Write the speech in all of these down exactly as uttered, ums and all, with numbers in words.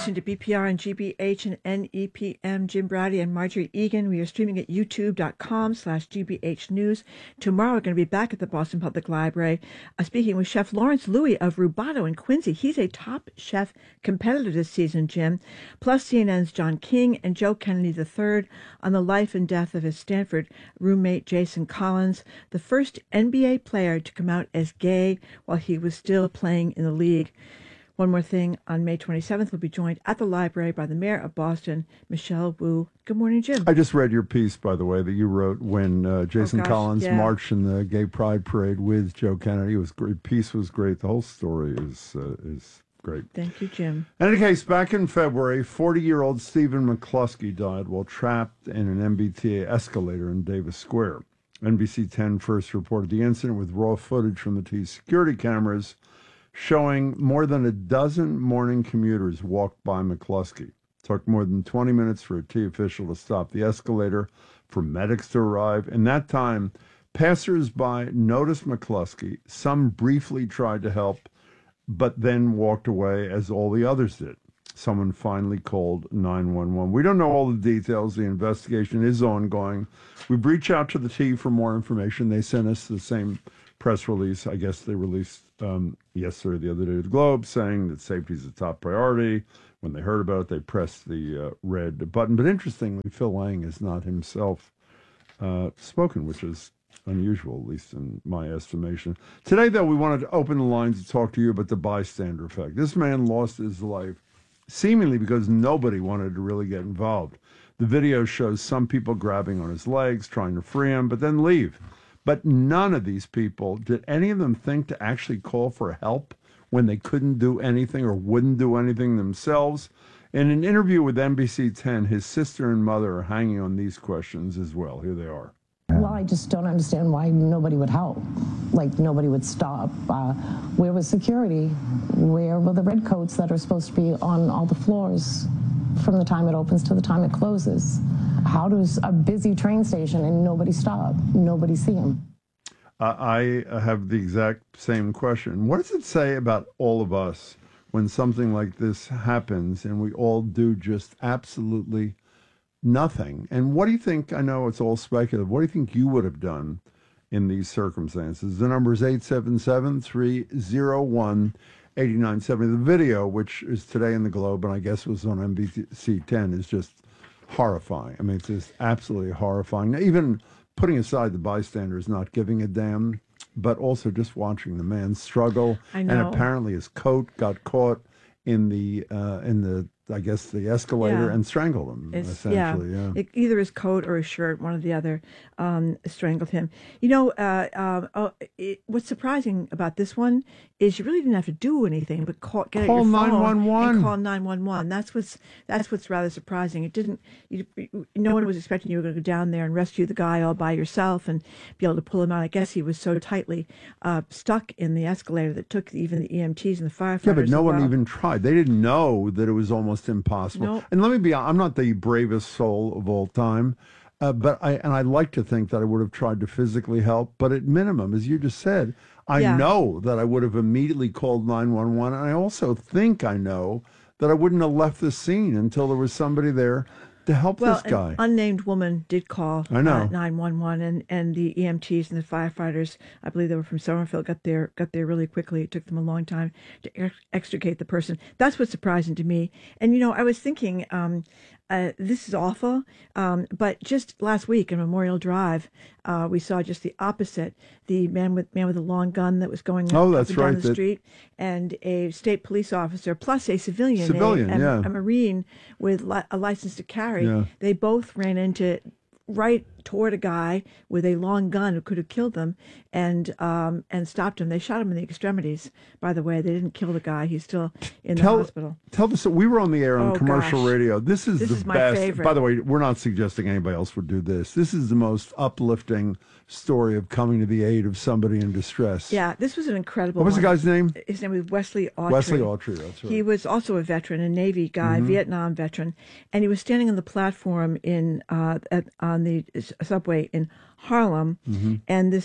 listening to B P R and G B H and N E P M. Jim Brady and Marjorie Egan. We are streaming at youtube.com slash GBH News. Tomorrow we're going to be back at the Boston Public Library uh, speaking with Chef Lawrence Louie of Rubato in Quincy. He's a top chef competitor this season, Jim. Plus C N N's John King and Joe Kennedy the third on the life and death of his Stanford roommate Jason Collins, the first N B A player to come out as gay while he was still playing in the league. One more thing, on May twenty-seventh, we'll be joined at the library by the mayor of Boston, Michelle Wu. Good morning, Jim. I just read your piece, by the way, that you wrote when uh, Jason oh, gosh, Collins yeah. marched in the Gay Pride Parade with Joe Kennedy. It was great. Piece was great. The whole story is uh, is great. Thank you, Jim. In any case, back in February, forty-year-old Stephen McCluskey died while trapped in an M B T A escalator in Davis Square. N B C ten first reported the incident with raw footage from the T's security cameras showing more than a dozen morning commuters walked by McCluskey. It took more than twenty minutes for a T official to stop the escalator, for medics to arrive. In that time, passers-by noticed McCluskey. Some briefly tried to help, but then walked away as all the others did. Someone finally called nine one one. We don't know all the details. The investigation is ongoing. We've reached out to the T for more information. They sent us the same press release. I guess they released um, yesterday or the other day to the Globe saying that safety is a top priority. When they heard about it, they pressed the uh, red button. But interestingly, Phil Lang is not himself uh, spoken, which is unusual, at least in my estimation. Today, though, we wanted to open the lines to talk to you about the bystander effect. This man lost his life seemingly because nobody wanted to really get involved. The video shows some people grabbing on his legs, trying to free him, but then leave. But none of these people, did any of them think to actually call for help when they couldn't do anything or wouldn't do anything themselves? In an interview with N B C ten, his sister and mother are hanging on these questions as well. Here they are. Well, I just don't understand why nobody would help. Like, nobody would stop. Uh, where was security? Where were the redcoats that are supposed to be on all the floors from the time it opens to the time it closes? How does a busy train station and nobody stop? Nobody see them? Uh, I have the exact same question. What does it say about all of us when something like this happens and we all do just absolutely nothing? And what do you think? I know it's all speculative. What do you think you would have done in these circumstances? The number is eight seven seven, three oh one, eight nine seven zero. The video, which is today in the Globe, and I guess was on N B C ten, is just horrifying. I mean, it's just absolutely horrifying. Even putting aside the bystanders not giving a damn, but also just watching the man struggle. I know. And apparently his coat got caught in the uh, in the I guess the escalator Yeah. and strangled him. It's, essentially, yeah. yeah. It, either his coat or his shirt, one or the other, um, strangled him. You know, uh, uh, oh, it, what's surprising about this one is you really didn't have to do anything but call, get Call out your nine one one. phone and call nine one one. That's what's that's what's rather surprising. It didn't. You, no one was expecting you were going to go down there and rescue the guy all by yourself and be able to pull him out. I guess he was so tightly uh, stuck in the escalator that took even the E M Ts and the firefighters. Yeah, but no a one while. even tried. They didn't know that it was almost impossible. Nope. And let me be honest, I'm not the bravest soul of all time, uh, but I and I like to think that I would have tried to physically help. But at minimum, as you just said, I Yeah. know that I would have immediately called nine one one. And I also think I know that I wouldn't have left the scene until there was somebody there to help Well, this guy. an unnamed woman did call I know. uh, nine one one, and, and the E M Ts and the firefighters, I believe they were from Somerville, got there got there really quickly. It took them a long time to ex- extricate the person. That's what's surprising to me. And, you know, I was thinking, um, uh, this is awful, um, but just last week in Memorial Drive, uh, we saw just the opposite. The man with man with a long gun that was going Oh, up that's and down right, the that- street, and a state police officer, plus a civilian, Civilian, a, a, yeah. a Marine with li- a license to carry. Yeah. They both ran into right toward a guy with a long gun who could have killed them, and um, and stopped him. They shot him in the extremities. By the way, they didn't kill the guy. He's still in the Tell, hospital. tell us, we were on the air on Oh, commercial gosh. radio. This is This the is my best. favorite. By the way, we're not suggesting anybody else would do this. This is the most uplifting story of coming to the aid of somebody in distress. Yeah, this was an incredible. What was one. the guy's name? His name was Wesley Autry. Wesley Autry, that's right. He was also a veteran, a Navy guy, Mm-hmm. Vietnam veteran, and he was standing on the platform in uh, at, on the subway in Harlem, Mm-hmm. and this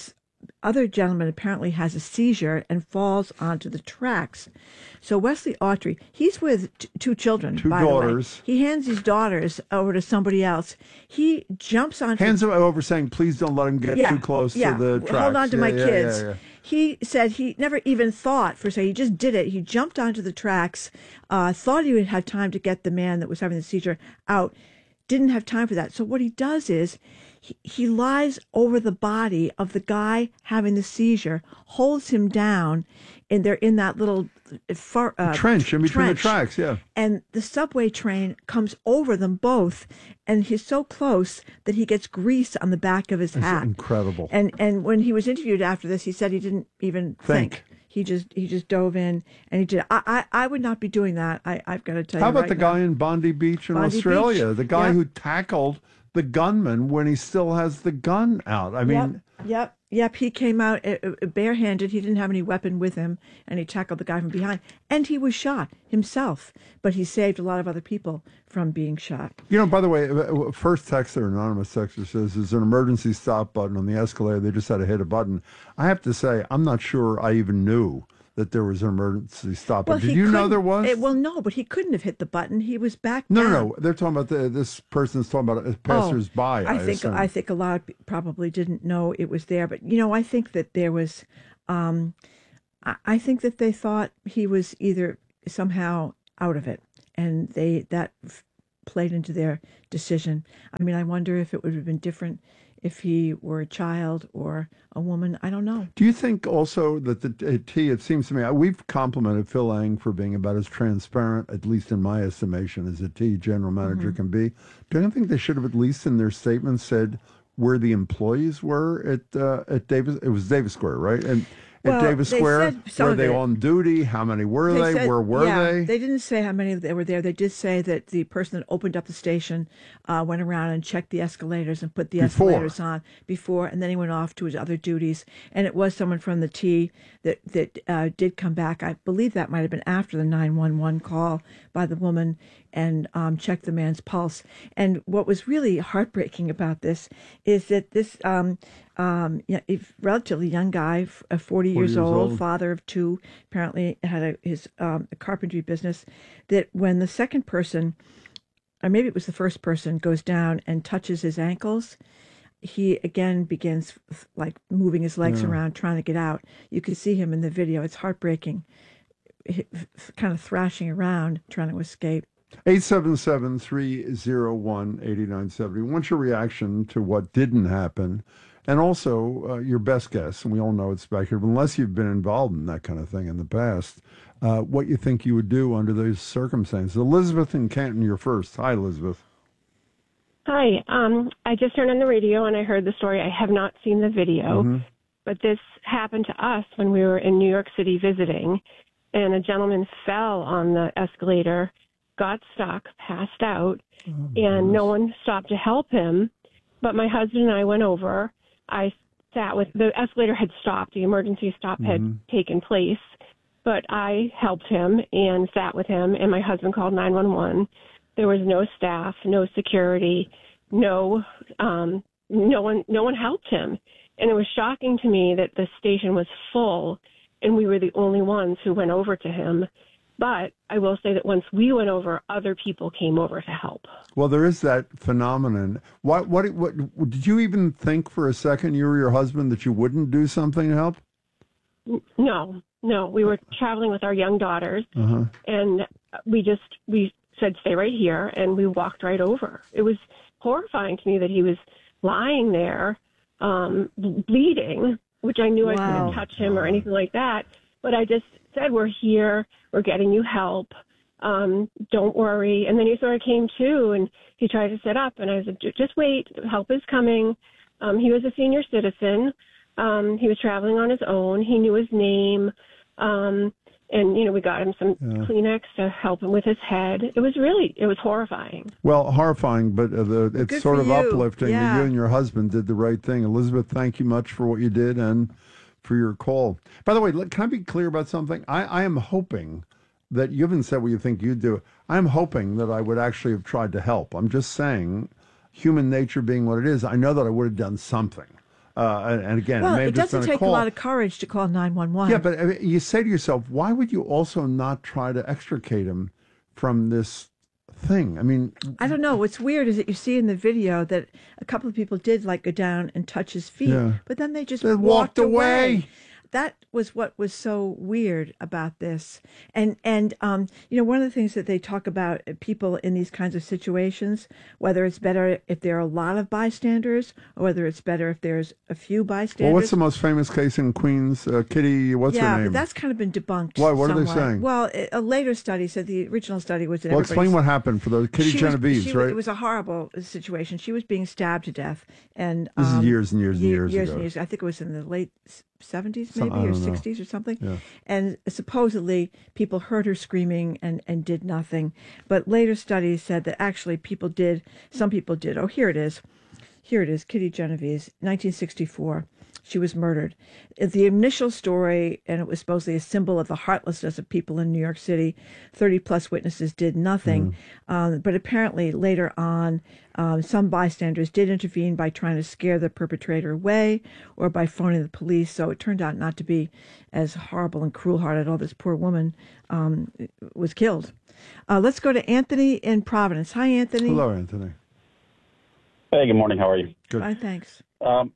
other gentleman apparently has a seizure and falls onto the tracks. So Wesley Autry, he's with t- two children, Two by daughters. the way. He hands his daughters over to somebody else. He jumps onto Hands him over saying, please don't let him get yeah, too close yeah. to the tracks. Hold on to Yeah, my yeah, kids. yeah, yeah. He said he never even thought for a second. He just did it. He jumped onto the tracks, uh, thought he would have time to get the man that was having the seizure out. Didn't have time for that. So what he does is he, he lies over the body of the guy having the seizure, holds him down, and they're in that little far, uh, Trench in between trench. the tracks, yeah. And the subway train comes over them both, and he's so close that he gets grease on the back of his It's hat. incredible. And and when he was interviewed after this, he said he didn't even think. Think. He just he just dove in and he did. I I, I would not be doing that. I I've got to tell How you. about right the now. guy in Bondi Beach in Bondi Australia? Beach. The guy Yep. who tackled the gunman when he still has the gun out. I mean, Yep, yep, yep. He came out uh, uh, barehanded. He didn't have any weapon with him, and he tackled the guy from behind. And he was shot himself, but he saved a lot of other people from being shot. you know, by the way, uh, first texter, anonymous texter says, there's an emergency stop button on the escalator. They just had to hit a button. I have to say, I'm not sure I even knew that there was an emergency stop Well, button. Did he you know couldn't- there was? eh, well, no, but he couldn't have hit the button. He was back no, down. no, no. They're talking about the, this person's talking about a passersby. Oh, I, I, think assume. I think a lot of people probably didn't know it was there, but you know, I think that there was. Um, I, I think that they thought he was either somehow out of it, and they that f- played into their decision. I mean, I wonder if it would have been different if he were a child or a woman. I don't know. Do you think also that the uh, T, it seems to me, uh, we've complimented Phil Ang for being about as transparent, at least in my estimation, as a T general manager Mm-hmm. can be. Do you think they should have at least in their statement said where the employees were at uh, at Davis? It was Davis Square, right? And at Well, Davis they Square, said some were of they it. on duty? How many were they? said- where were yeah, they? They didn't say how many they were there. They did say that the person that opened up the station uh, went around and checked the escalators and put the Before. escalators on before, and then he went off to his other duties. And it was someone from the T that that uh, did come back. I believe that might have been after the nine one one call by the woman and um, checked the man's pulse. And what was really heartbreaking about this is that this um, um, yeah, a relatively young guy, f- uh, forty, years, years old, old. father of two, apparently had a, his um, a carpentry business, that when the second person, or maybe it was the first person, goes down and touches his ankles, he again begins f- like moving his legs around, trying to get out. You can see him in the video. It's heartbreaking, He- f- kind of thrashing around, trying to escape. eight seven seven, three oh one, eight nine seven oh. What's your reaction to what didn't happen? And also uh, your best guess, and we all know it's speculative, unless you've been involved in that kind of thing in the past, uh, what you think you would do under those circumstances. Elizabeth in Canton, you're first. Hi, Elizabeth. Hi. Um, I just turned on the radio and I heard the story. I have not seen the video, but this happened to us when we were in New York City visiting, and a gentleman fell on the escalator, got stuck, passed out, and no one stopped to help him. But my husband and I went over. I sat with the escalator had stopped. The emergency stop had taken place, but I helped him and sat with him, and my husband called nine one one. There was no staff, no security, no um, no one no one helped him. And it was shocking to me that the station was full and we were the only ones who went over to him. But I will say that once we went over, other people came over to help. Well, there is that phenomenon. What, what, what, did you even think for a second, you or your husband, that you wouldn't do something to help? No, no. We were traveling with our young daughters, Uh-huh. and we just, we said, stay right here, and we walked right over. It was horrifying to me that he was lying there, um, bleeding, which I knew I Wow. couldn't touch him or anything like that. But I just said, we're here, we're getting you help, um, don't worry. And then he sort of came to, and he tried to sit up, and I said, just wait, help is coming. Um, he was a senior citizen. Um, he was traveling on his own. He knew his name. Um, and, you know, we got him some Yeah. Kleenex to help him with his head. It was really, it was horrifying. Well, horrifying, but uh, the, it's Good sort for of you. uplifting that Yeah. you and your husband did the right thing. Elizabeth, thank you much for what you did and for your call. By the way, let- can I be clear about something? I, I am hoping that you haven't said what you think you'd do. I'm hoping that I would actually have tried to help. I'm just saying, human nature being what it is, I know that I would have done something. Uh, and, and again, Well, it may have it just doesn't been a take a call. lot of courage to call nine one one. Yeah, but I mean, you say to yourself, why would you also not try to extricate him from this thing? I mean, I don't know. What's weird is that you see in the video that a couple of people did like go down and touch his feet, Yeah. but then they just They walked, walked away. away. That was what was so weird about this. And and um, you know, one of the things that they talk about uh, people in these kinds of situations, whether it's better if there are a lot of bystanders or whether it's better if there's a few bystanders. well, what's the most famous case in Queens? Uh, Kitty, what's yeah, her name? but that's kind of been debunked. Why? What are they somewhat. saying? Well, a a later study said the original study was that well, everybody's- explain what happened for those Kitty she was- Genovese, she- right? It was a horrible situation. She was being stabbed to death, and This is um, years and years and ye- years years ago. and years. I think it was in the late seventies, Some- maybe, I or don't know. sixties, or something. Yeah. And supposedly people heard her screaming and and did nothing. But later studies said that actually people did. Some people did. Oh, here it is. Here it is. Kitty Genovese, nineteen sixty-four. She was murdered. The initial story, and it was supposedly a symbol of the heartlessness of people in New York City. thirty plus witnesses did nothing. Um, but apparently later on, um, some bystanders did intervene by trying to scare the perpetrator away or by phoning the police. So it turned out not to be as horrible and cruel hearted. All this poor woman um, was killed. Uh, let's go to Anthony in Providence. Hi, Anthony. Hello, Anthony. Hey, good morning. How are you? Good. Fine, thanks. Um,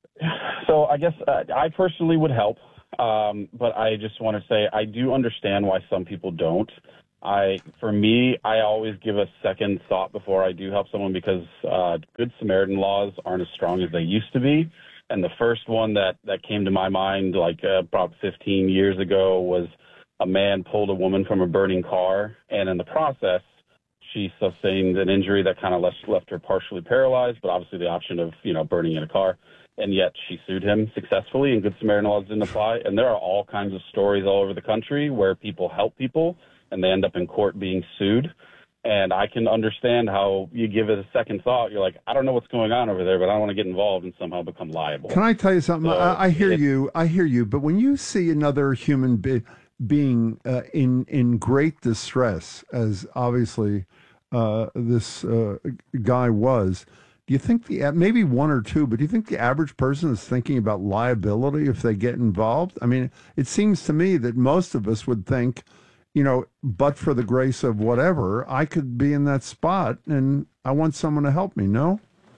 so I guess uh, I personally would help, um, but I just want to say I do understand why some people don't. I, for me, I always give a second thought before I do help someone because uh, Good Samaritan laws aren't as strong as they used to be. And the first one that, that came to my mind, like uh, about fifteen years ago, was a man pulled a woman from a burning car, and in the process, she sustained an injury that kind of left, left her partially paralyzed, but obviously the option of, you know, burning in a car. And yet she sued him successfully, and Good Samaritan laws didn't apply. And there are all kinds of stories all over the country where people help people, and they end up in court being sued. And I can understand how you give it a second thought. You're like, I don't know what's going on over there, but I don't want to get involved and somehow become liable. Can I tell you something? So I, I hear it- you. I hear you. But when you see another human be- being uh, in in great distress, as obviously uh, this uh, guy was, do you think the maybe one or two? But do you think the average person is thinking about liability if they get involved? I mean, it seems to me that most of us would think, you know, but for the grace of whatever, I could be in that spot, and I want someone to help me. No.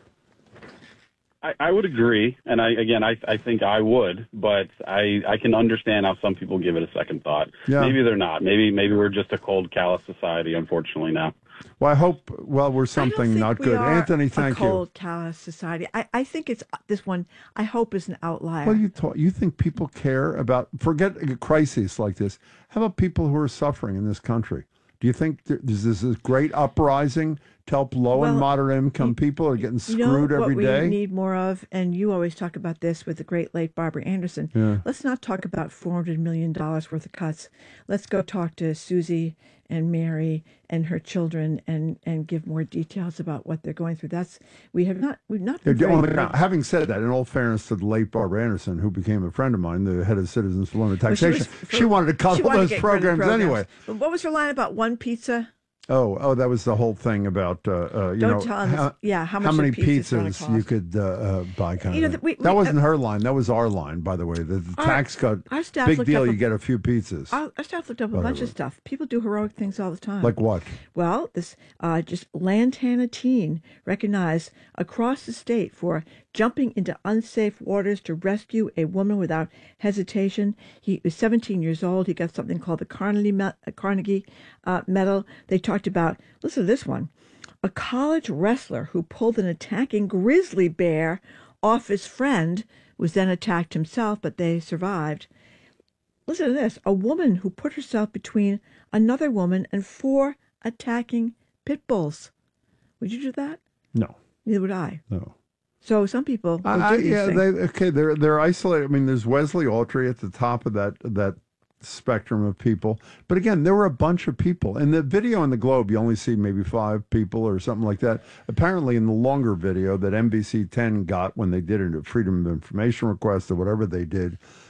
I, I would agree, and I again, I I think I would, but I I can understand how some people give it a second thought. Yeah. Maybe they're not. Maybe maybe we're just a cold, callous society, unfortunately now. Well, I hope. Well, we're I don't something think not we good. are Anthony, a thank you. cold, callous society. I, I think it's this one. I hope is an outlier. Well, you talk, you think people care about forget a crisis like this? How about people who are suffering in this country? Do you think there- there's this this great uprising to help low and Well, moderate income people are getting You know screwed what every we day? need more of, and you always talk about this with the great late Barbara Anderson. Yeah. Let's not talk about four hundred million dollars worth of cuts. Let's go talk to Susie and Mary and her children and, and give more details about what they're going through. That's we have not we've not been Yeah, very well, good. now, having said that, in all fairness to the late Barbara Anderson, who became a friend of mine, the head of Citizens for Limited Well, she was Taxation, for- she wanted to cut she all wanted to those get rid of the programs, anyway. But what was her line about one pizza? Oh, oh, that was the whole thing about uh, uh, you Don't know tell 'em how, this- yeah, how much many the pizza's gonna pizzas cost. you could uh, uh, buy. Kind You know, of. that thing. we- that we- wasn't uh, her line. That was our line, by the way. The, the Our- tax cut, our staff big looked deal. up You a- get a few pizzas. Our, our staff looked up a bunch Whatever. of stuff. People do heroic things all the time. Like what? Well, this uh, just Lantana teen recognized across the state for jumping into unsafe waters to rescue a woman without hesitation. He was seventeen years old. He got something called the Carnegie, Me- Carnegie uh, Medal. They talked about, listen to this one, a college wrestler who pulled an attacking grizzly bear off his friend was then attacked himself, but they survived. Listen to this. A woman who put herself between another woman and four attacking pit bulls. Would you do that? No, Neither would I. no. So some people will I, I, do these yeah, things. they okay. They're they're isolated. I mean, there's Wesley Autry at the top of that that spectrum of people. But again, there were a bunch of people. In the video in the Globe, you only see maybe five people or something like that. Apparently, in the longer video that N B C ten got when they did a Freedom of Information request or whatever they did,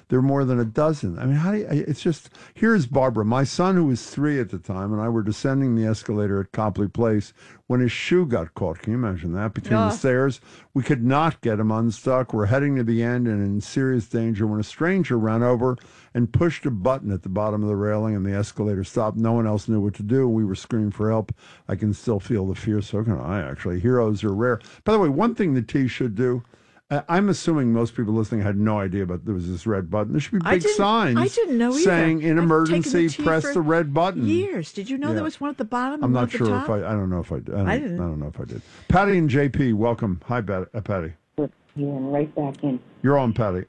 there are more than a dozen. I mean, how do you, it's just, here's Barbara. My son, who was three at the time, and I were descending the escalator at Copley Place when his shoe got caught. Can you imagine that? Between Oh. the stairs. We could not get him unstuck. We're heading to the end and in serious danger when a stranger ran over and pushed a button at the bottom of the railing and the escalator stopped. No one else knew what to do. We were screaming for help. I can still feel the fear. So can I, actually. Heroes are rare. By the way, one thing the T should do, uh, I'm assuming most people listening had no idea about there was this red button. There should be I big didn't- signs I didn't know either. saying, in I've emergency, taken the T press for the red button. Years. Did you know Yeah. there was one at the bottom? I'm and one not at the sure top? if I, I don't know if I did. I don't, I didn't. I don't know if I did. Patty and J P, welcome. Hi, Pat, uh, Patty. Yeah, right back in. You're on, Patty.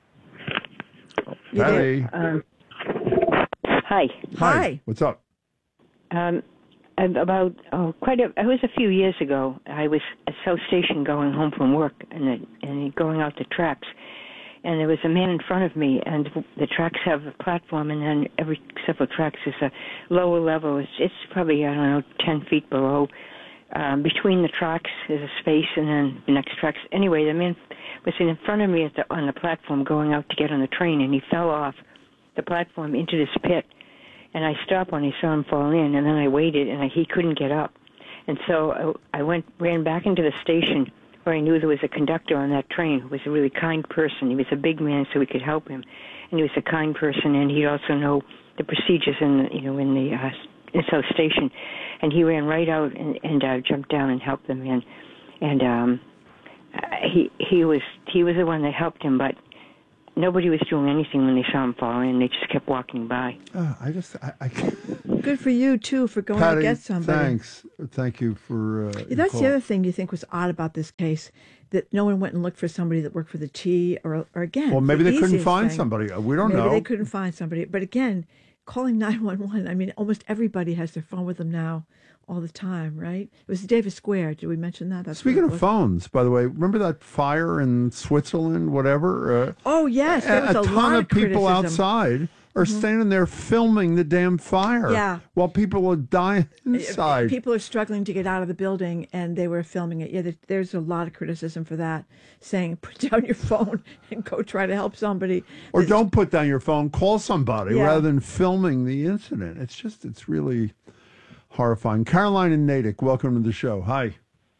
You Patty. Um, hi. Hi. What's up? Um, about oh, quite a. It was a few years ago. I was at South Station going home from work and the, and going out the tracks, and there was a man in front of me. And the tracks have a platform, and then every several tracks is a lower level. It's, it's probably I don't know ten feet below. Um, between the tracks is a space, and then the next tracks. Anyway, the man was in front of me at the, on the platform going out to get on the train, and he fell off the platform into this pit. And I stopped when I saw him fall in, and then I waited, and I, he couldn't get up. And so I, I went, ran back into the station where I knew there was a conductor on that train who was a really kind person. He was a big man, so we could help him, and he was a kind person, and he'd also know the procedures in the, you know, in the uh, in South Station. And he ran right out and, and uh, jumped down and helped the man. And um, uh, he he was he was the one that helped him, but nobody was doing anything when they saw him fall in. They just kept walking by. Uh, I just, I, I can't. Good for you, too, for going Patty, to get somebody. thanks. Thank you for. Uh, Yeah, your that's call. the other thing you think was odd about this case, that no one went and looked for somebody that worked for the T, or, or again. Well, maybe the they couldn't easiest find thing. somebody. We don't Maybe know. they couldn't find somebody. But again, calling nine one one, I mean, almost everybody has their phone with them now all the time, right? It was Davis Square. Did we mention that? That's Speaking what it of was. phones, by the way, remember that fire in Switzerland, whatever? Uh, Oh, yes. There was a, a ton lot of of people criticism. outside are standing there filming the damn fire Yeah. while people are dying inside. People are struggling to get out of the building, and they were filming it. Yeah, there- there's a lot of criticism for that, saying put down your phone and go try to help somebody. Or This- don't put down your phone, call somebody Yeah. rather than filming the incident. It's just, it's really horrifying. Caroline and Natick, welcome to the show. Hi.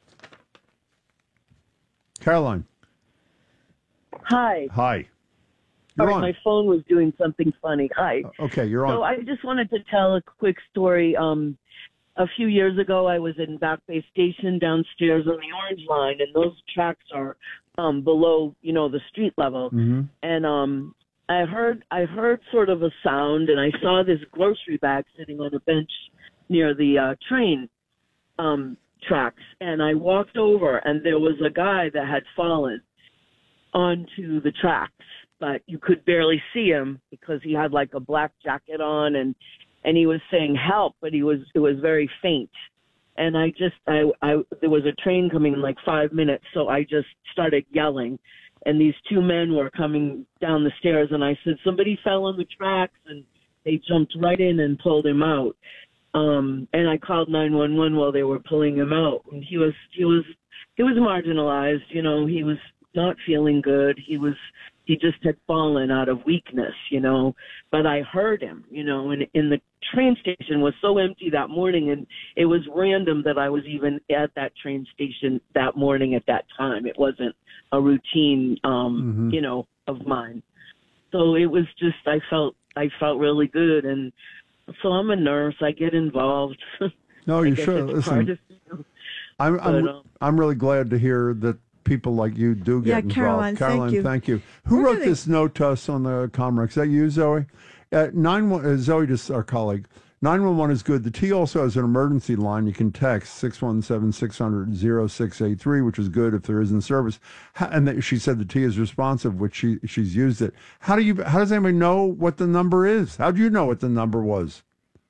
Caroline. Hi. Hi. All You're right, on. my phone was doing something funny. Hi. Okay, you're on. So I just wanted to tell a quick story. Um, a few years ago, I was in Back Bay Station downstairs on the Orange Line, and those tracks are um, below, you know, the street level. Mhm. And um, I heard, I heard sort of a sound, and I saw this grocery bag sitting on a bench near the uh, train um, tracks. And I walked over, and there was a guy that had fallen onto the tracks, but you could barely see him because he had like a black jacket on, and and he was saying help, but he was it was very faint. And I just I I there was a train coming in like five minutes, so I just started yelling, and these two men were coming down the stairs, and I said somebody fell on the tracks, and they jumped right in and pulled him out. Um, and I called nine one one while they were pulling him out, and he was he was he was marginalized, you know, he was not feeling good. He was, he just had fallen out of weakness, you know, but I heard him, you know, and, and the train station was so empty that morning, and it was random that I was even at that train station that morning at that time. It wasn't a routine, um, Mhm. you know, of mine. So it was just, I felt, I felt really good. And so I'm a nurse. I get involved. No, I you guess should. it's part Listen, of- I'm, I'm, but, um, I'm really glad to hear that people like you do get Yeah, involved. Caroline, thank Caroline, you. thank you. Who We're wrote gonna- this note to us on the Comrex? Is that you, Zoe? Uh, nine one, uh, Zoe, just our colleague. nine one one is good. The T also has an emergency line. You can text six one seven, six hundred, oh six eight three, which is good if there isn't service. How, and that she said the T is responsive, which she she's used it. How do you? How does anybody know what the number is? How do you know what the number was?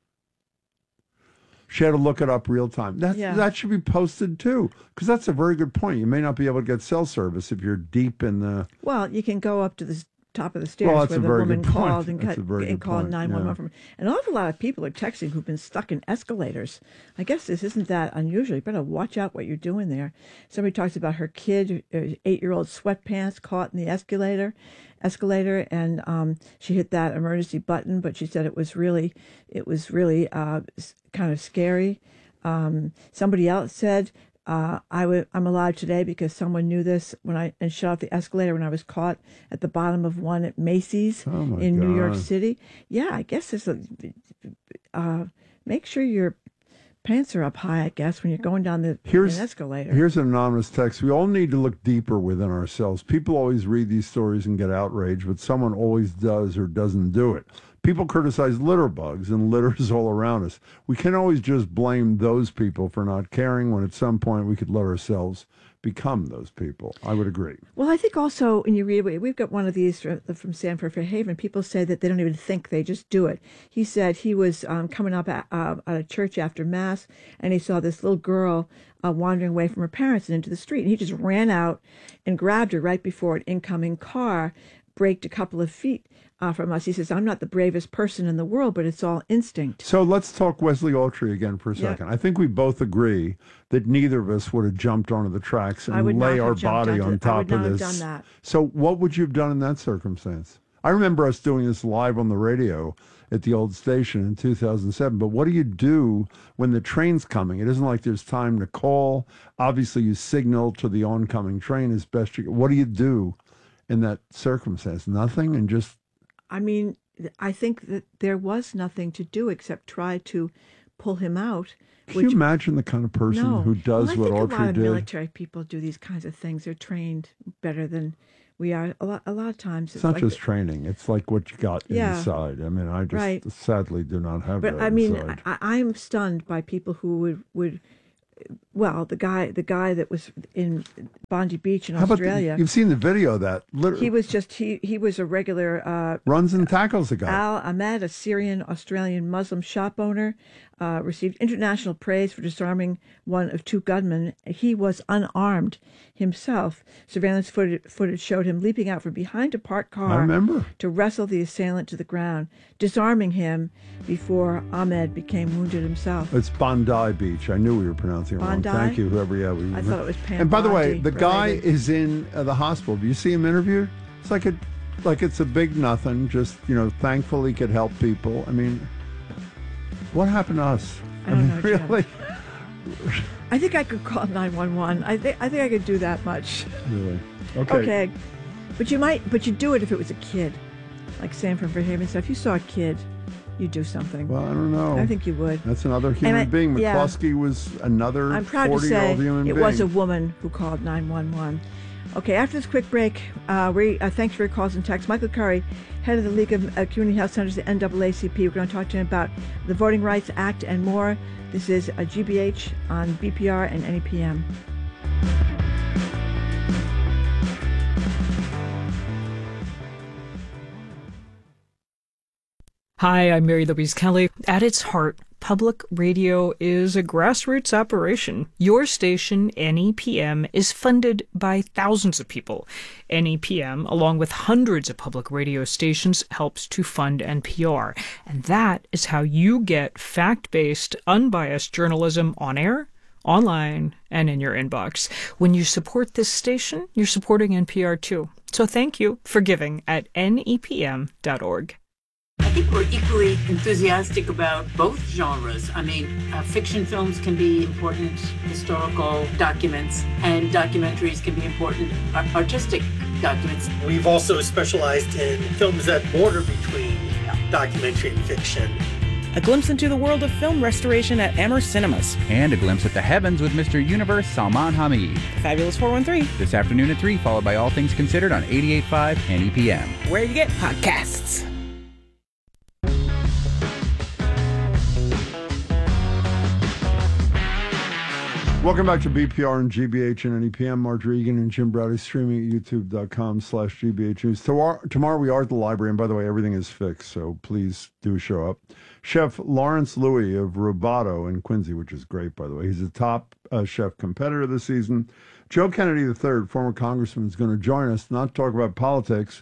She had to look it up real time. That Yeah. that should be posted too, because that's a very good point. You may not be able to get cell service if you're deep in the. Well, you can go up to the top of the stairs Well, that's where a the very woman good point. called and, That's cut, a very and good called point, nine one one yeah. from. An awful lot of people are texting who've been stuck in escalators. I guess this isn't that unusual. You better watch out what you're doing there. Somebody talks about her kid, uh, eight-year-old sweatpants caught in the escalator, escalator, and um, she hit that emergency button. But she said it was really, it was really uh, s- kind of scary. Um, somebody else said, uh, I w- I'm alive today because someone knew this when I and shut off the escalator when I was caught at the bottom of one at Macy's Oh, my in New York God. City. Yeah, I guess there's a, uh, make sure your pants are up high, I guess, when you're going down the Here's an escalator. Here's an anonymous text. We all need to look deeper within ourselves. People always read these stories and get outraged, but someone always does or doesn't do it. People criticize litter bugs, and litter is all around us. We can't always just blame those people for not caring when at some point we could let ourselves become those people. I would agree. Well, I think also when you read, we've got one of these from, from Sanford Fairhaven. People say that they don't even think; they just do it. He said he was um, coming up at, uh, at a church after mass, and he saw this little girl uh, wandering away from her parents and into the street, and he just ran out and grabbed her right before an incoming car braked a couple of feet uh, from us. He says, "I'm not the bravest person in the world, but it's all instinct." So let's talk Wesley Autry again for a Yeah. second. I think we both agree that neither of us would have jumped onto the tracks I would and not lay have our jumped body onto on the- I top would not of have this. done that. So what would you have done in that circumstance? I remember us doing this live on the radio at the old station in two thousand seven. But what do you do when the train's coming? It isn't like there's time to call. Obviously, you signal to the oncoming train as best you can. What do you do in that circumstance? Nothing, and just I mean, I think that there was nothing to do except try to pull him out. can you imagine the kind of person No. who does well, I what think a lot Autry of did? military people do these kinds of things. They're trained better than we are. A lot, a lot of times, It's not like just the- training. It's like what you got Yeah. inside. I mean, I just Right. sadly do not have But that I mean, inside. I, I'm stunned by people who would would. Well, the guy, the guy that was in Bondi Beach in How about the, Australia, you've seen the video of that? Literally he was just he he was a regular uh, runs and tackles the guy. Al Ahmed, a Syrian Australian Muslim shop owner, uh, received international praise for disarming one of two gunmen. He was unarmed himself. Surveillance footage, footage showed him leaping out from behind a parked car I remember. to wrestle the assailant to the ground, disarming him before Ahmed became wounded himself. It's Bondi Beach. I knew we were pronouncing it Bondi? wrong. Thank you, whoever. Yeah, we. I thought it was Pam And by the way, Bondi the guy related. is in uh, the hospital. Do you see him interviewed? It's like a, like it's a big nothing. Just you know, thankful he could help people. I mean, what happened to us? I don't mean, know, Jim. really, I think I could call nine one one. I think I think I could do that much. really. Okay. Okay, but you might, but you'd do it if it was a kid, like Sanford Fairhaven stuff. If you saw a kid, you'd do something. Well, I don't know. I think you would. That's another human I- being. yeah. McCluskey was another I'm proud to forty-year-old say human it being. was a woman who called nine one one. Okay, after this quick break, uh, we uh, thanks for your calls and texts. Michael Curry, head of the League of uh, Community Health Centers, the N double A C P. We're going to talk to him about the Voting Rights Act and more. This is a G B H on B P R and N E P M. Hi, I'm Mary Louise Kelly. At its heart, public radio is a grassroots operation. Your station, N E P M, is funded by thousands of people. N E P M, along with hundreds of public radio stations, helps to fund N P R. And that is how you get fact-based, unbiased journalism on air, online, and in your inbox. When you support this station, you're supporting N P R too. So thank you for giving at N E P M dot org. I think we're equally enthusiastic about both genres. I mean, uh, fiction films can be important historical documents, and documentaries can be important ar- artistic documents. We've also specialized in films that border between documentary and fiction. A glimpse into the world of film restoration at Amherst Cinemas. And a glimpse at the heavens with Mister Universe Salman Hamid. Fabulous four one three. This afternoon at three, followed by All Things Considered on eighty-eight point five N E P M. Where you get podcasts. Welcome back to B P R and G B H and N E P M. Marjorie Egan and Jim Browdy streaming at youtube.com slash GBH News. Tomorrow, tomorrow we are at the library, and by the way, everything is fixed, so please do show up. Chef Lawrence Louis of Rubato in Quincy, which is great, by the way. He's a top uh, chef competitor this season. Joe Kennedy the third, former congressman, is going to join us, not to talk about politics,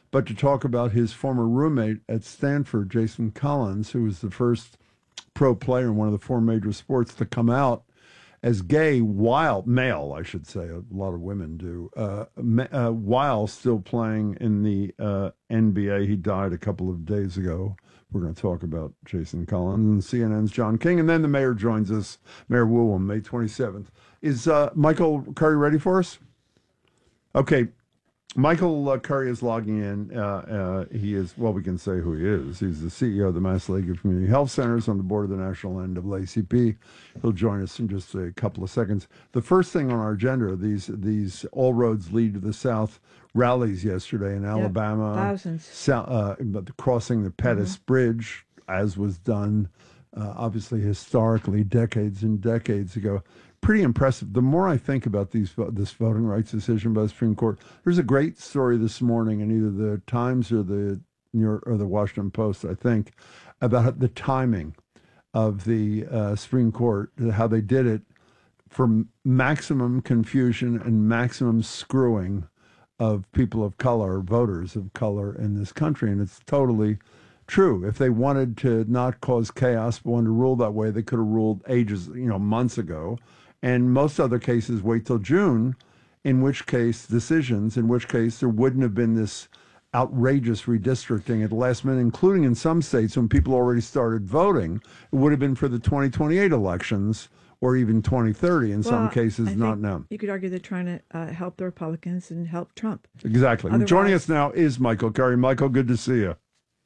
but to talk about his former roommate at Stanford, Jason Collins, who was the first pro player in one of the four major sports to come out as gay while, male, I should say, a lot of women do, uh, uh, while still playing in the uh, N B A. He died a couple of days ago. We're going to talk about Jason Collins and C N N's John King. And then the mayor joins us, Mayor Woolham, May twenty-seventh. Is uh, Michael Curry ready for us? Okay. Michael uh, Curry is logging in. Uh, uh, he is, well, we can say who he is. He's the C E O of the Mass League of Community Health Centers on the board of the National N double A C P. He'll join us in just a couple of seconds. The first thing on our agenda, these these All Roads Lead to the South rallies yesterday in Alabama. Yep, thousands. So, uh, crossing the Pettus mm-hmm. Bridge, as was done, uh, obviously, historically, decades and decades ago. Pretty impressive. The more I think about these this voting rights decision by the Supreme Court, there's a great story this morning in either the Times or the New York or the Washington Post, I think, about the timing of the uh, Supreme Court, how they did it for maximum confusion and maximum screwing of people of color, voters of color in this country, and it's totally true. If they wanted to not cause chaos but wanted to rule that way, they could have ruled ages, you know, months ago. And most other cases wait till June, in which case decisions, in which case there wouldn't have been this outrageous redistricting at the last minute, including in some states when people already started voting. It would have been for the twenty twenty-eight elections or even twenty thirty in well, some cases, I not think now. You could argue they're trying to uh, help the Republicans and help Trump. Exactly. Otherwise, and joining us now is Michael Curry. Michael, good to see you.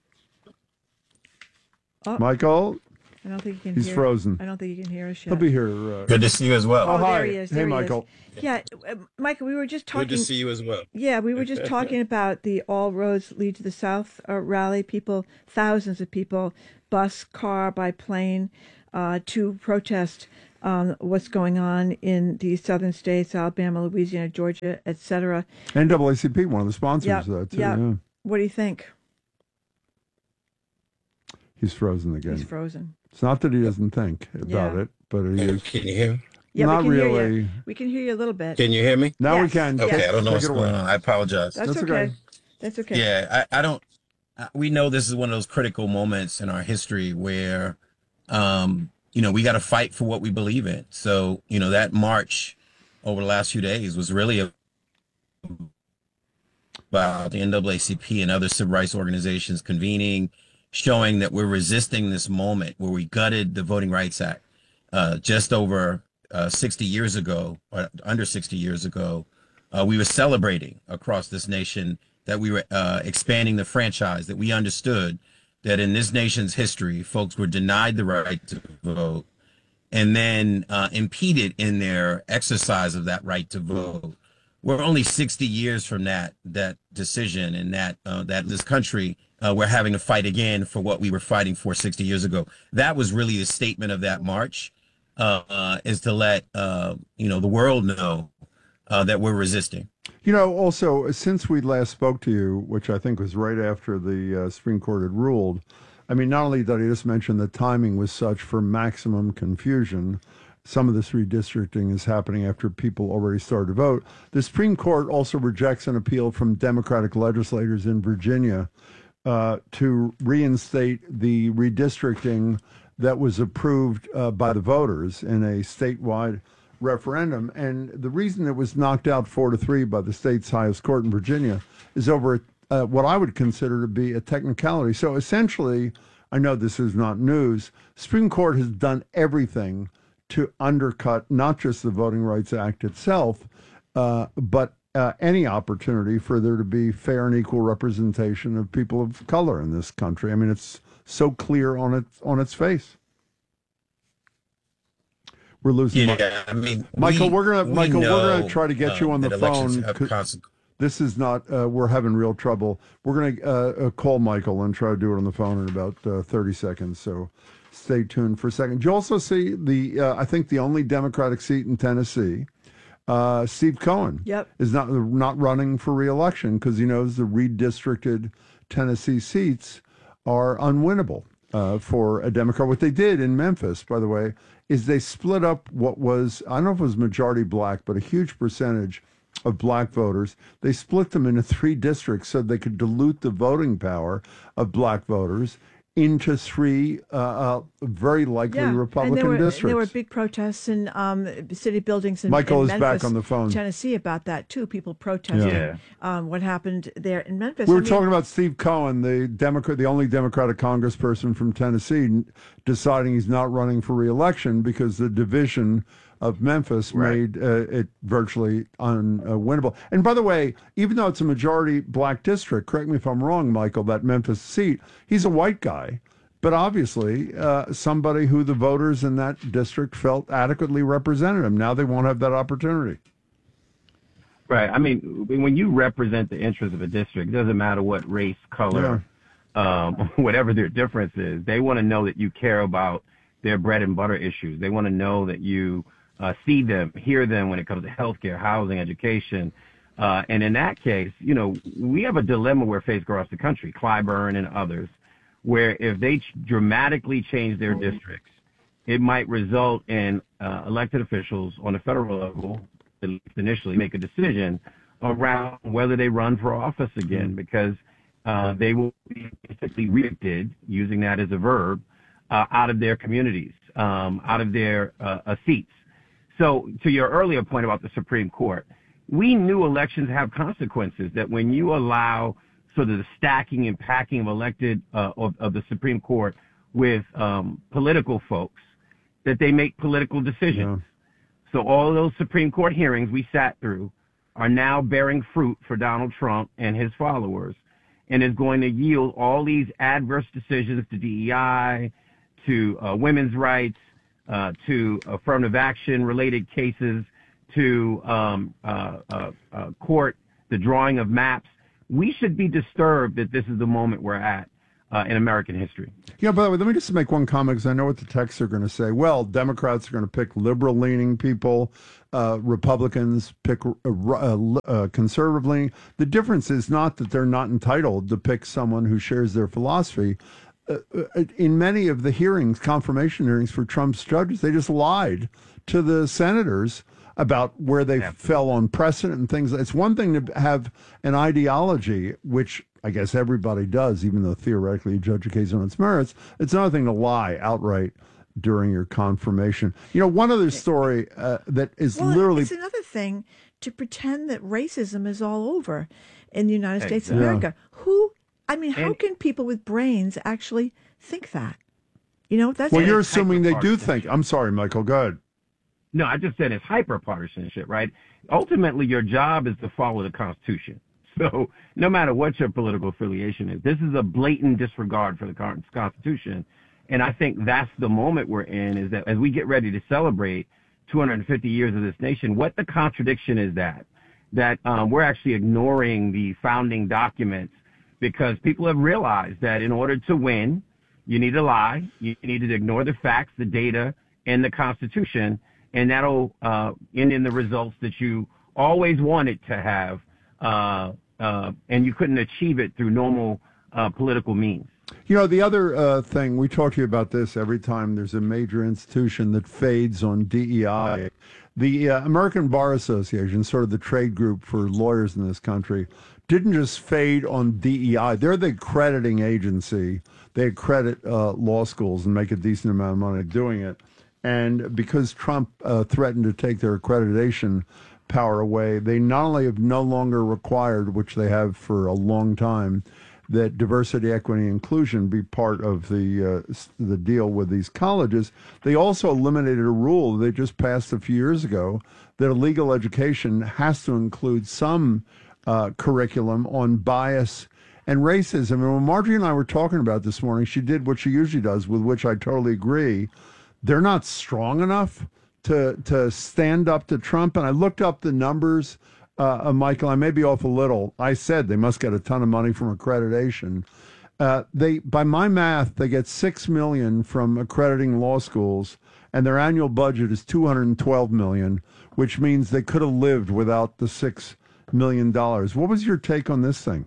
Oh. Michael? I don't think he can He's hear. frozen. I don't think he can hear us yet. He'll be here. Uh, Good to see you as well. Oh, oh hi. There he is. Hey, there he Michael. Is. Yeah, uh, Michael, we were just talking. Good to see you as well. Yeah, we were just talking about the All Roads Lead to the South uh, rally. People, thousands of people, bus, car, by plane, uh, to protest um, what's going on in the southern states, Alabama, Louisiana, Georgia, et cetera. N double A C P, one of the sponsors yep, of that, too. Yep. Yeah. What do you think? He's frozen again. He's frozen. It's not that he doesn't think about yeah. it, but he is. Can you hear me? Yeah, not we can really. Hear you. We can hear you a little bit. Can you hear me? Now yes. we can. Okay, yes. I don't know Take what's going on. I apologize. That's, That's okay. okay. That's okay. Yeah, I, I don't. We know this is one of those critical moments in our history where, um, you know, we got to fight for what we believe in. So, you know, that march over the last few days was really a, about the N double A C P and other civil rights organizations convening, showing that we're resisting this moment where we gutted the Voting Rights Act uh, just over uh, sixty years ago, or under sixty years ago. Uh, we were celebrating across this nation that we were uh, expanding the franchise, that we understood that in this nation's history, folks were denied the right to vote and then uh, impeded in their exercise of that right to vote. We're only sixty years from that that decision, and that uh, that this country, uh, we're having to fight again for what we were fighting for sixty years ago. That was really the statement of that march, uh, uh, is to let uh, you know the world know uh, that we're resisting. You know, also, since we last spoke to you, which I think was right after the uh, Supreme Court had ruled, I mean, not only did I just mention the timing was such for maximum confusion, some of this redistricting is happening after people already started to vote. The Supreme Court also rejects an appeal from Democratic legislators in Virginia uh, to reinstate the redistricting that was approved uh, by the voters in a statewide referendum. And the reason it was knocked out four to three by the state's highest court in Virginia is over uh, what I would consider to be a technicality. So essentially, I know this is not news, Supreme Court has done everything to undercut not just the Voting Rights Act itself, uh, but uh, any opportunity for there to be fair and equal representation of people of color in this country. I mean, it's so clear on its on its face. We're losing. Yeah, I mean, Michael, we, we're gonna we Michael, know, we're gonna try to get uh, you on the that elections phone. have conse- This is not. Uh, we're having real trouble. We're gonna uh, uh, call Michael and try to do it on the phone in about uh, thirty seconds. So stay tuned for a second. Did you also see the? Uh, I think the only Democratic seat in Tennessee, uh, Steve Cohen, yep. is not not running for re-election because he knows the redistricted Tennessee seats are unwinnable uh, for a Democrat. What they did in Memphis, by the way, is they split up what was, I don't know if it was majority black, but a huge percentage of black voters. They split them into three districts so they could dilute the voting power of black voters into three uh, uh, very likely yeah. Republican and there were, districts. There were big protests in um, city buildings in, Michael in is Memphis, back on the phone. Tennessee about that, too. People protesting Yeah. um, what happened there in Memphis. We were I mean, talking about Steve Cohen, the Democrat, the only Democratic congressperson from Tennessee, deciding he's not running for re-election because the division of Memphis Right. made uh, it virtually unwinnable. And by the way, even though it's a majority black district, correct me if I'm wrong, Michael, that Memphis seat, he's a white guy, but obviously uh, somebody who the voters in that district felt adequately represented him. Now they won't have that opportunity. Right. I mean, when you represent the interests of a district, it doesn't matter what race, color, um, whatever their difference is. They want to know that you care about their bread and butter issues. They want to know that you uh, see them, hear them when it comes to healthcare, housing, education. Uh, and in that case, you know, we have a dilemma we're faced across the country, Clyburn and others, where if they ch- dramatically change their districts, it might result in uh, elected officials on the federal level, at least initially, make a decision around whether they run for office again, because uh, they will be basically evicted, using that as a verb, uh, out of their communities, um, out of their uh, uh, seats. So to your earlier point about the Supreme Court, we knew elections have consequences, that when you allow sort of the stacking and packing of elected uh, of, of the Supreme Court with um, political folks, that they make political decisions. Yeah. So all those Supreme Court hearings we sat through are now bearing fruit for Donald Trump and his followers, and is going to yield all these adverse decisions to D E I, to uh, women's rights, uh, to affirmative action related cases, to um, uh, uh, uh, court, the drawing of maps. We should be disturbed that this is the moment we're at uh, in American history. Yeah, by the way, let me just make one comment because I know what the texts are going to say. Well, Democrats are going to pick liberal-leaning people. Uh, Republicans pick uh, uh, uh, conservative-leaning. The difference is not that they're not entitled to pick someone who shares their philosophy. Uh, in many of the hearings, confirmation hearings for Trump's judges, they just lied to the senators about where they yeah. fell on precedent and things. It's one thing to have an ideology, which I guess everybody does, even though theoretically you judge a case on its merits. It's another thing to lie outright during your confirmation. You know, one other story uh, that is well, literally... It's another thing to pretend that racism is all over in the United States of yeah. America. Who... I mean, how and, can people with brains actually think that? You know, that's well. You're assuming they do think. I'm sorry, Michael. Go ahead. No, I just said it's hyper-partisanship, right? Ultimately, your job is to follow the Constitution. So no matter what your political affiliation is, this is a blatant disregard for the Constitution. And I think that's the moment we're in, is that as we get ready to celebrate two hundred fifty years of this nation, what the contradiction is that? That um, we're actually ignoring the founding documents, because people have realized that in order to win, you need to lie, you need to ignore the facts, the data, and the Constitution, and that'll uh, end in the results that you always wanted to have, uh, uh, and you couldn't achieve it through normal uh, political means. You know, the other uh, thing, we talk to you about this every time there's a major institution that fades on D E I. The uh, American Bar Association, sort of the trade group for lawyers in this country, didn't just fade on D E I. They're the accrediting agency. They accredit uh, law schools and make a decent amount of money doing it. And because Trump uh, threatened to take their accreditation power away, they not only have no longer required, which they have for a long time, that diversity, equity, and inclusion be part of the uh, the deal with these colleges. They also eliminated a rule they just passed a few years ago that a legal education has to include some uh, curriculum on bias and racism. And when Marjorie and I were talking about this morning, she did what she usually does, with which I totally agree. They're not strong enough to to stand up to Trump. And I looked up the numbers. Uh, uh, Michael, I may be off a little. I said they must get a ton of money from accreditation. Uh, they, by my math, they get six million dollars from accrediting law schools, and their annual budget is two hundred twelve million dollars, which means they could have lived without the six million dollars. What was your take on this thing?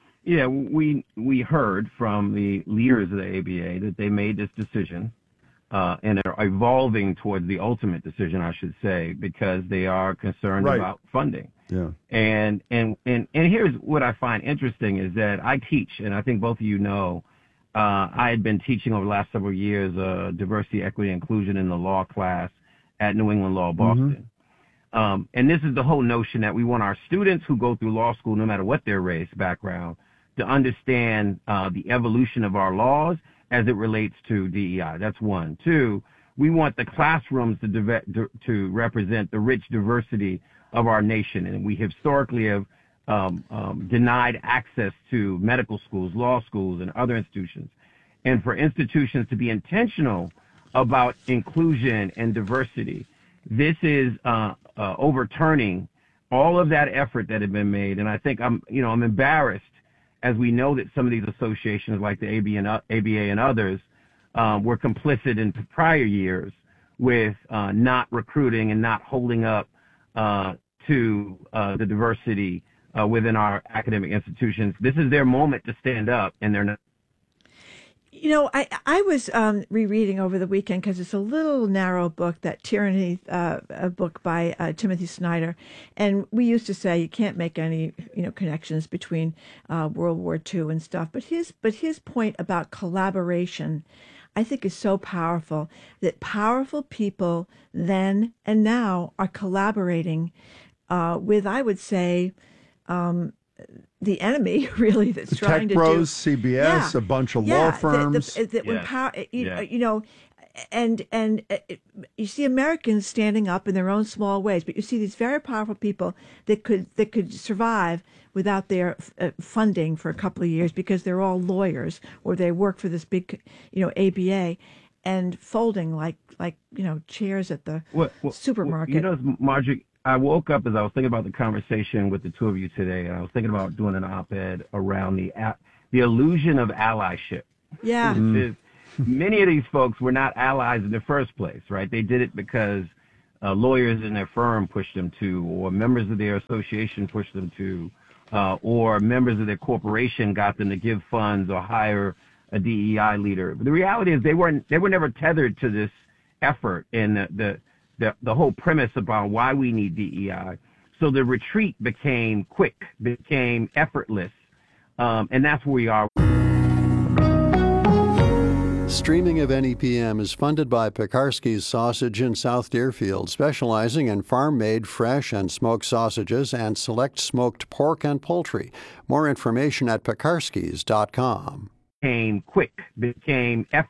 Yeah, we we heard from the leaders of the A B A that they made this decision uh, and are evolving towards the ultimate decision, I should say, because they are concerned Right. about funding. Yeah. And, and and and here's what I find interesting is that I teach, and I think both of you know, uh, I had been teaching over the last several years uh, diversity, equity, inclusion in the law class at New England Law Boston. Mm-hmm. Um, and this is the whole notion that we want our students who go through law school, no matter what their race, background, to understand uh, the evolution of our laws as it relates to D E I. That's one. Two, we want the classrooms to, dive- to represent the rich diversity of our nation. And we historically have um, um, denied access to medical schools, law schools, and other institutions. And for institutions to be intentional about inclusion and diversity, this is uh, uh, overturning all of that effort that had been made. And I think I'm, you know, I'm embarrassed as we know that some of these associations like the A B and, A B A and others um, were complicit in prior years with uh, not recruiting and not holding up uh, to uh, the diversity uh, within our academic institutions. This is their moment to stand up, and they're not. You know, I I was um, rereading over the weekend because it's a little narrow book, that Tyranny, uh, a book by uh, Timothy Snyder, and we used to say you can't make any you know connections between uh, World War Two and stuff. But his but his point about collaboration, I think, is so powerful, that powerful people then and now are collaborating uh, with, I would say, um, the enemy, really, that's the trying Tech to Bros, do. C B S, Yeah. a bunch of yeah, law firms. That, that when Yes. power, you, Yeah. you know, and and uh, you see Americans standing up in their own small ways, but you see these very powerful people that could that could survive without their uh, funding for a couple of years because they're all lawyers or they work for this big, you know, A B A, and folding like like you know chairs at the What, what, supermarket. You know, Marjorie, I woke up as I was thinking about the conversation with the two of you today, and I was thinking about doing an op-ed around the the illusion of allyship. Yeah. Which is, many of these folks were not allies in the first place, right? They did it because uh, lawyers in their firm pushed them to, or members of their association pushed them to, uh, or members of their corporation got them to give funds or hire a D E I leader. But the reality is they weren't, they were never tethered to this effort and the, the, the, the whole premise about why we need D E I. So the retreat became quick, became effortless. Um, and that's where we are. Streaming of N E P M is funded by Pekarsky's Sausage in South Deerfield, specializing in farm-made fresh and smoked sausages and select smoked pork and poultry. More information at pekarsky's dot com. Became quick, became effortless.